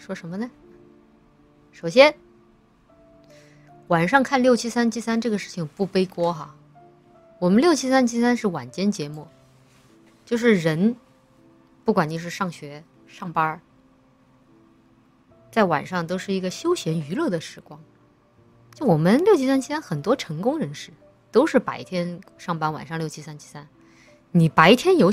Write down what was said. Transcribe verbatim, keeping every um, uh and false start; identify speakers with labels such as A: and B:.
A: 说什么呢？首先，晚上看六七三七三这个事情不背锅哈。我们六七三七三是晚间节目，就是人，不管你是上学、上班，在晚上都是一个休闲娱乐的时光。就我们六七三七三很多成功人士都是白天上班，晚上六七三七三。你白天有